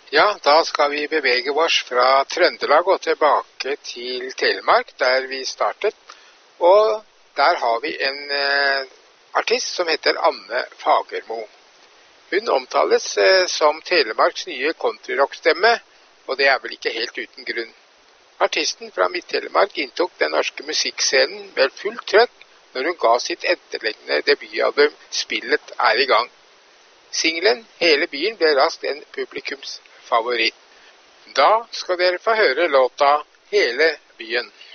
Ja, da skal vi bevege oss fra Trøndelag og tilbake til Telemark, der vi startet. Og der har vi en artist som heter Anne Fagermo. Hun omtales som Telemarks nye countryrockstemme, og det er vel ikke helt uten grunn. Artisten fra Midt-Telemark inntok den norske musikkscenen med fullt trøkk når hun ga sitt etterleggende debutalbum «Spillet er i gang». Singelen «Hele byen» ble raskt en publikumsfavoritt. Da skal dere få høre låta «Hele byen».